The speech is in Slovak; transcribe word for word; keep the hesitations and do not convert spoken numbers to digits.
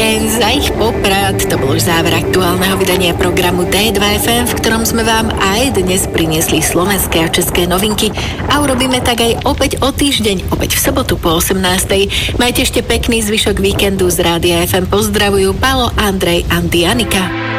víkend, za ich poprad. To bol už záver aktuálneho vydania programu dé dva ef em, v ktorom sme vám aj dnes priniesli slovenské a české novinky a urobíme tak aj opäť o týždeň, opäť v sobotu po osemnástej. Majte ešte pekný zvyšok víkendu z Rádia ef em. Pozdravujú Palo, Andrej, Andy, Anika.